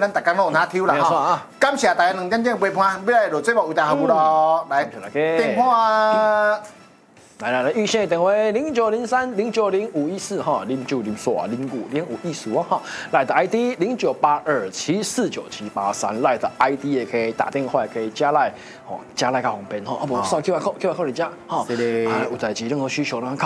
咱大家拢有拿抽啦没错啊！ 感谢大家2点钟陪伴，要来录节目为大家服务咯。来，电话。 来，预线电话0903090514哈，0904051514哈，来的 ID 0982749783，来的 ID 也可以打电话，也可以加来，加来较方便哈，啊无扫 QR code 你加哈，有代志任何需求咱靠。